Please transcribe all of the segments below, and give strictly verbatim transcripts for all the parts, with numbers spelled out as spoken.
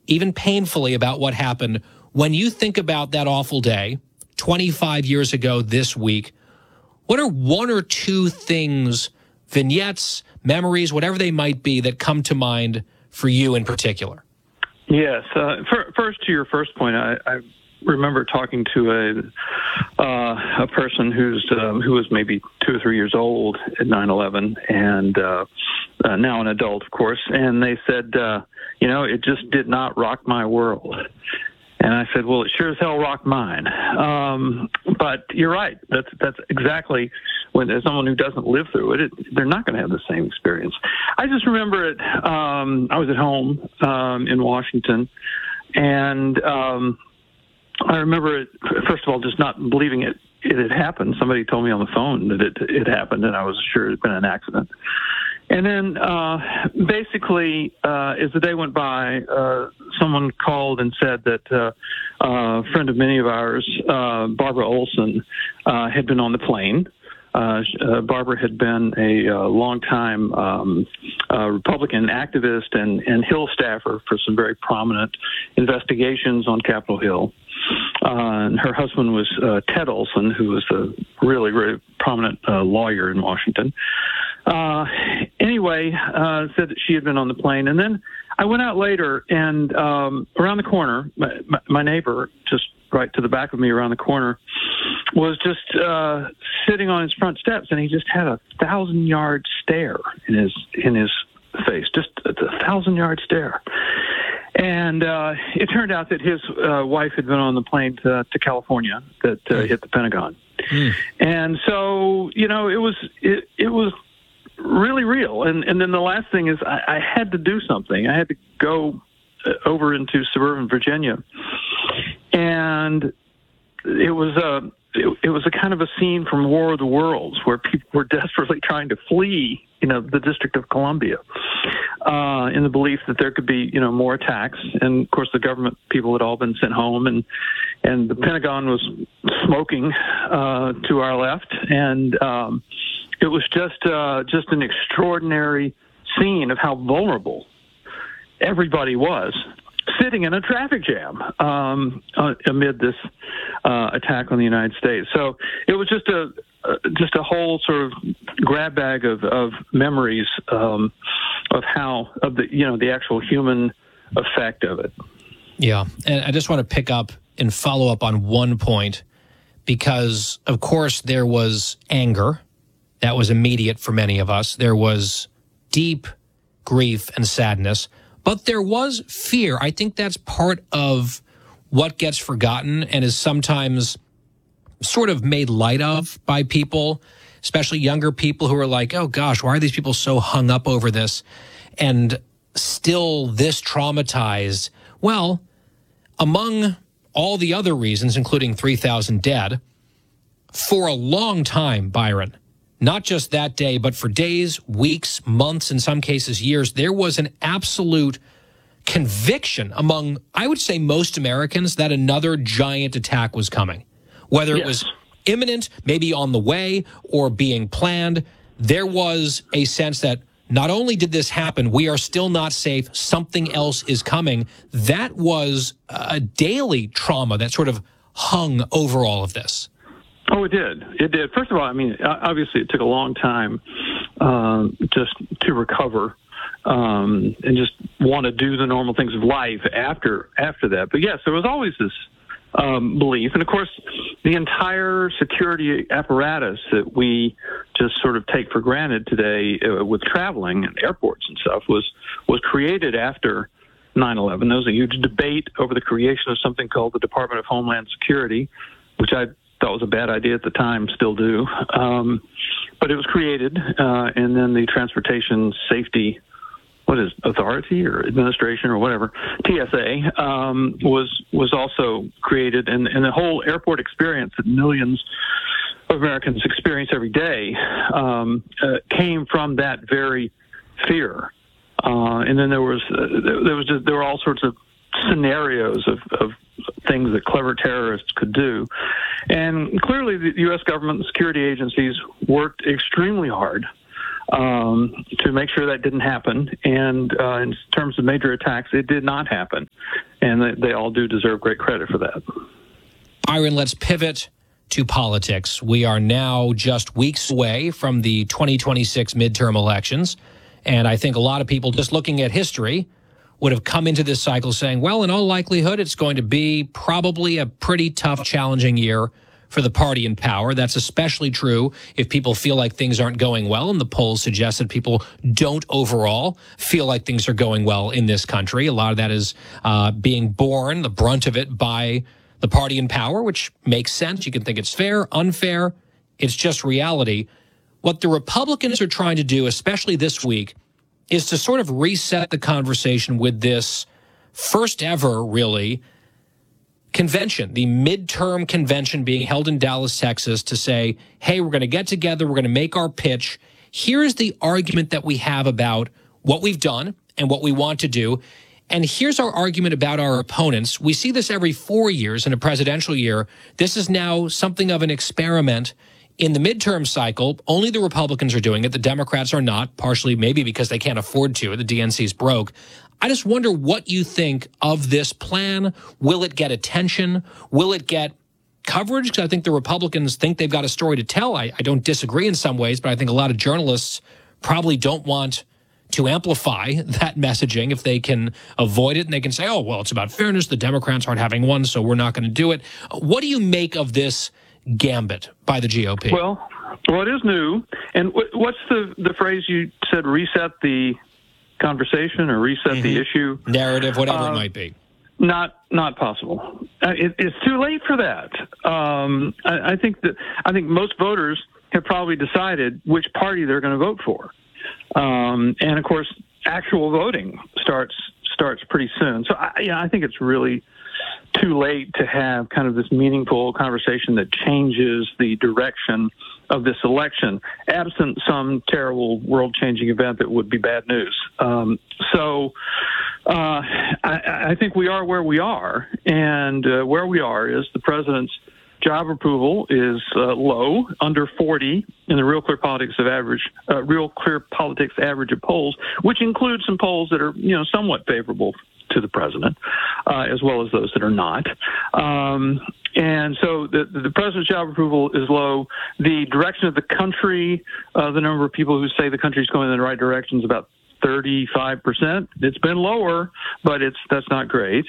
even painfully, about what happened. When you think about that awful day, twenty-five years ago this week, what are one or two things, vignettes, memories, whatever they might be, that come to mind for you in particular? Yes. Uh, for, first, to your first point, I, I remember talking to a uh, a person who's um, who was maybe two or three years old at nine eleven, and uh, uh, now an adult, of course. And they said, uh, you know, it just did not rock my world. And I said, well, it sure as hell rocked mine. Um, but you're right. That's that's exactly when there's someone who doesn't live through it, it they're not going to have the same experience. I just remember it. Um, I was at home um, in Washington, and um, I remember it, first of all, just not believing it, it had happened. Somebody told me on the phone that it, it happened, and I was sure it had been an accident. And then uh, basically, uh, as the day went by, uh, someone called and said that uh, a friend of many of ours, uh, Barbara Olson, uh, had been on the plane. Uh, uh, Barbara had been a uh, longtime um, uh, Republican activist and, and Hill staffer for some very prominent investigations on Capitol Hill. Uh, and her husband was uh, Ted Olson, who was a really, really prominent uh, lawyer in Washington. Uh, anyway, uh, said that she had been on the plane. And then I went out later, and um, around the corner, my, my neighbor, just right to the back of me around the corner, was just uh, sitting on his front steps, and he just had a thousand-yard stare in his in his face, just a thousand-yard stare. And uh, it turned out that his uh, wife had been on the plane to, to California that uh, mm. hit the Pentagon. Mm. And so, you know, it was it, it was really real. And and then the last thing is I, I had to do something. I had to go over into suburban Virginia, and it was a it, it was a kind of a scene from War of the Worlds where people were desperately trying to flee, you know, the District of Columbia, uh, in the belief that there could be, you know, more attacks. And of course, the government people had all been sent home, and and the Pentagon was smoking uh, to our left, and um, it was just uh, just an extraordinary scene of how vulnerable everybody was, sitting in a traffic jam um, uh, amid this uh, attack on the United States. So it was just a uh, just a whole sort of grab bag of, of memories um, of how of the you know the actual human effect of it. Yeah, and I just want to pick up and follow up on one point, because of course there was anger that was immediate for many of us. There was deep grief and sadness. But there was fear. I think that's part of what gets forgotten and is sometimes sort of made light of by people, especially younger people who are like, oh gosh, why are these people so hung up over this and still this traumatized? Well, among all the other reasons, including three thousand dead, for a long time, Byron, not just that day, but for days, weeks, months, in some cases years, there was an absolute conviction among, I would say, most Americans that another giant attack was coming. Whether yes. it was imminent, maybe on the way, or being planned, there was a sense that not only did this happen, we are still not safe, something else is coming. That was a daily trauma that sort of hung over all of this. Oh, it did. It did. First of all, I mean, obviously it took a long time um, just to recover um, and just want to do the normal things of life after after that. But yes, there was always this um, belief. And of course, the entire security apparatus that we just sort of take for granted today uh, with traveling and airports and stuff was, was created after nine eleven. There was a huge debate over the creation of something called the Department of Homeland Security, which I thought was a bad idea at the time, still do. Um, but it was created, uh, and then the Transportation Safety, what is Authority or Administration or whatever, T S A, um, was was also created, and, and the whole airport experience that millions of Americans experience every day um, uh, came from that very fear. Uh, and then there was uh, there was just, there were all sorts of scenarios of, of things that clever terrorists could do. And clearly the U S government and security agencies worked extremely hard um, to make sure that didn't happen. And uh, in terms of major attacks, it did not happen. And they, they all do deserve great credit for that. Byron, let's pivot to politics. We are now just weeks away from the twenty twenty-six midterm elections. And I think a lot of people just looking at history would have come into this cycle saying, well, in all likelihood, it's going to be probably a pretty tough, challenging year for the party in power. That's especially true if people feel like things aren't going well. And the polls suggest that people don't overall feel like things are going well in this country. A lot of that is uh, being borne, the brunt of it, by the party in power, which makes sense. You can think it's fair, unfair. It's just reality. What the Republicans are trying to do, especially this week, is to sort of reset the conversation with this first ever, really, convention, the midterm convention being held in Dallas, Texas, to say, hey, we're going to get together, we're going to make our pitch. Here's the argument that we have about what we've done and what we want to do. And here's our argument about our opponents. We see this every four years in a presidential year. This is now something of an experiment. In the midterm cycle, only the Republicans are doing it. The Democrats are not, partially maybe because they can't afford to. The D N C's broke. I just wonder what you think of this plan. Will it get attention? Will it get coverage? Because I think the Republicans think they've got a story to tell. I, I don't disagree in some ways, but I think a lot of journalists probably don't want to amplify that messaging if they can avoid it. And they can say, oh, well, it's about fairness. The Democrats aren't having one, so we're not going to do it. What do you make of this gambit by the G O P? Well, well, it is new. And what's the, the phrase you said, reset the conversation or reset mm-hmm. the issue? Narrative, whatever uh, it might be. Not not possible. Uh, it, it's too late for that. Um, I, I think that I think most voters have probably decided which party they're going to vote for. Um, and, of course, actual voting starts starts pretty soon. So, I, yeah, I think it's really too late to have kind of this meaningful conversation that changes the direction of this election, absent some terrible world-changing event that would be bad news. Um, so uh, I, I think we are where we are, and uh, where we are is the president's job approval is uh, low, under forty in the Real Clear Politics of average, uh, Real Clear Politics average of polls, which includes some polls that are, you know, somewhat favorable to the president, uh, as well as those that are not. Um, and so the, the president's job approval is low. The direction of the country, uh, the number of people who say the country's going in the right direction is about thirty-five percent. It's been lower, but it's that's not great.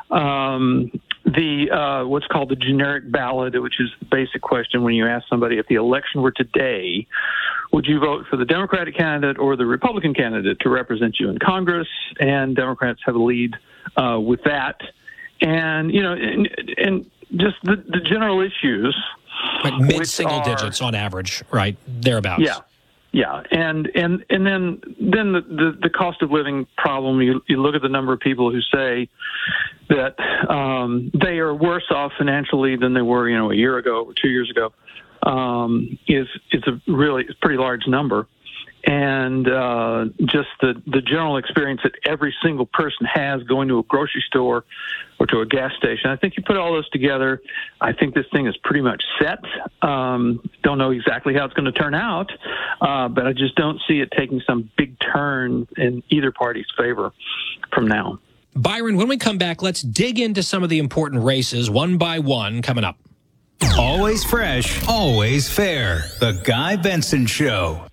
Um, the uh, what's called the generic ballot, which is the basic question when you ask somebody, if the election were today, would you vote for the Democratic candidate or the Republican candidate to represent you in Congress? And Democrats have a lead uh, with that. And, you know, and, and just the, the general issues. Like mid-single are, digits on average, right? Thereabouts. Yeah. Yeah, and and and then then the, the, the cost of living problem. You you look at the number of people who say that um, they are worse off financially than they were, you know, a year ago or two years ago. Um, is is a really pretty large number, and uh, just the the general experience that every single person has going to a grocery store or to a gas station. I think you put all those together, I think this thing is pretty much set. Um, don't know exactly how it's going to turn out, uh, but I just don't see it taking some big turn in either party's favor from now. Byron, when we come back, let's dig into some of the important races one by one coming up. Always fresh, always fair. The Guy Benson Show.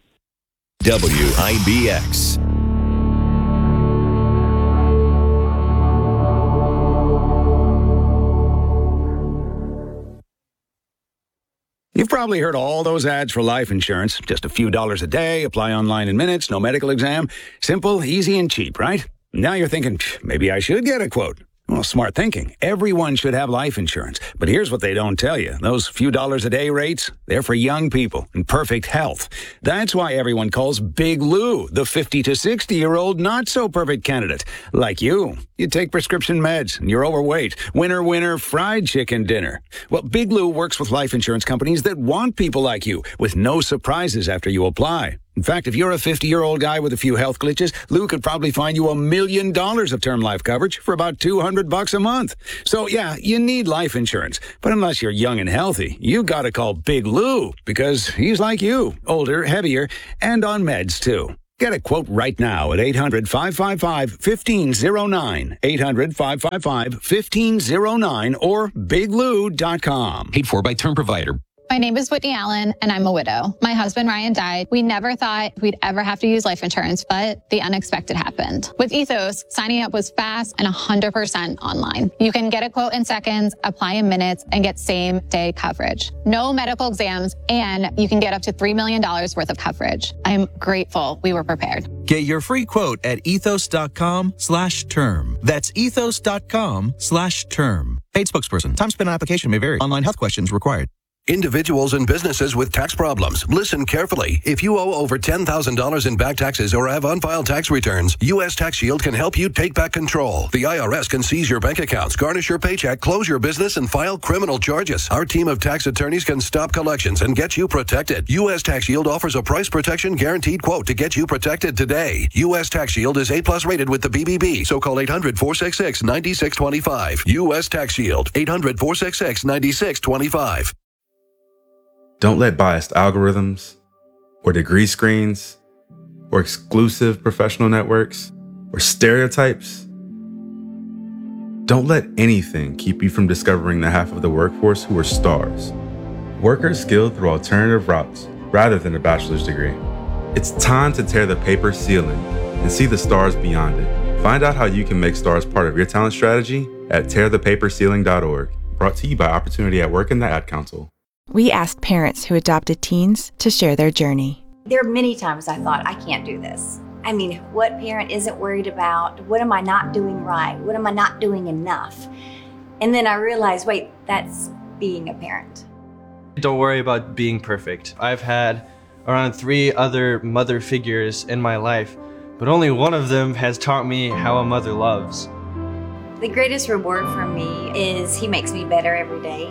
W I B X. You've probably heard all those ads for life insurance. Just a few dollars a day, apply online in minutes, no medical exam. Simple, easy, and cheap, right? Now you're thinking, maybe I should get a quote. Well, smart thinking. Everyone should have life insurance. But here's what they don't tell you. Those few dollars a day rates, they're for young people in perfect health. That's why everyone calls Big Lou the fifty to sixty-year-old not-so-perfect candidate. Like you. You take prescription meds and you're overweight. Winner, winner, fried chicken dinner. Well, Big Lou works with life insurance companies that want people like you with no surprises after you apply. In fact, if you're a fifty-year-old guy with a few health glitches, Lou could probably find you a million dollars of term life coverage for about two hundred bucks a month. So yeah, you need life insurance. But unless you're young and healthy, you gotta call Big Lou, because he's like you, older, heavier, and on meds too. Get a quote right now at eight hundred, five five five, one five zero nine, eight hundred, five five five, one five zero nine, or big lou dot com. Paid for by Term Provider. My name is Whitney Allen, and I'm a widow. My husband, Ryan, died. We never thought we'd ever have to use life insurance, but the unexpected happened. With Ethos, signing up was fast and one hundred percent online. You can get a quote in seconds, apply in minutes, and get same-day coverage. No medical exams, and you can get up to three million dollars worth of coverage. I'm grateful we were prepared. Get your free quote at ethos.com slash term. That's ethos.com slash term. Paid spokesperson. Time spent on application may vary. Online health questions required. Individuals and businesses with tax problems, listen carefully. If you owe over ten thousand dollars in back taxes or have unfiled tax returns, U S Tax Shield can help you take back control. The I R S can seize your bank accounts, garnish your paycheck, close your business, and file criminal charges. Our team of tax attorneys can stop collections and get you protected. U S Tax Shield offers a price protection guaranteed quote to get you protected today. U S Tax Shield is A plus rated with the B B B, so call eight hundred, four six six, nine six two five. U S Tax Shield, eight hundred, four six six, nine six two five. Don't let biased algorithms or degree screens or exclusive professional networks or stereotypes. Don't let anything keep you from discovering the half of the workforce who are stars. Workers skilled through alternative routes rather than a bachelor's degree. It's time to tear the paper ceiling and see the stars beyond it. Find out how you can make stars part of your talent strategy at tear the paper ceiling dot org. Brought to you by Opportunity at Work and the Ad Council. We asked parents who adopted teens to share their journey. There are many times I thought, I can't do this. I mean, what parent isn't worried about, what am I not doing right? What am I not doing enough? And then I realized, wait, that's being a parent. Don't worry about being perfect. I've had around three other mother figures in my life, but only one of them has taught me how a mother loves. The greatest reward for me is he makes me better every day.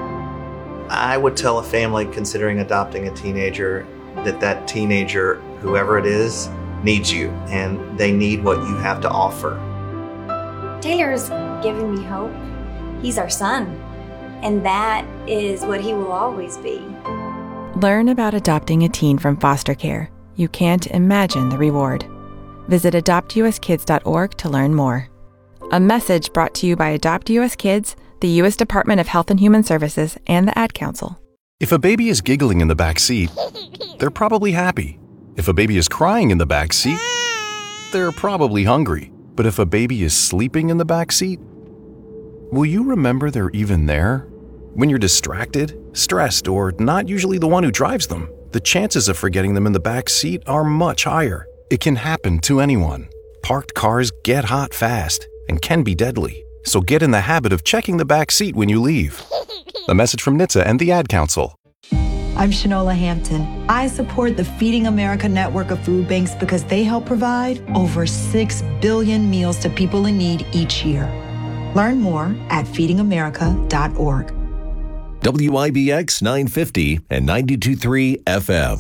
I would tell a family considering adopting a teenager that that teenager, whoever it is, needs you, and they need what you have to offer. Taylor's given me hope. He's our son, and that is what he will always be. Learn about adopting a teen from foster care. You can't imagine the reward. Visit adopt u s kids dot org to learn more. A message brought to you by Adopt U S Kids, the U S Department of Health and Human Services, and the Ad Council. If a baby is giggling in the back seat, they're probably happy. If a baby is crying in the back seat, they're probably hungry. But if a baby is sleeping in the back seat, will you remember they're even there? When you're distracted, stressed, or not usually the one who drives them, the chances of forgetting them in the back seat are much higher. It can happen to anyone. Parked cars get hot fast and can be deadly. So get in the habit of checking the back seat when you leave. A message from N H T S A and the Ad Council. I'm Shanola Hampton. I support the Feeding America network of food banks because they help provide over six billion meals to people in need each year. Learn more at feeding america dot org. W I B X nine fifty and ninety-two point three F M.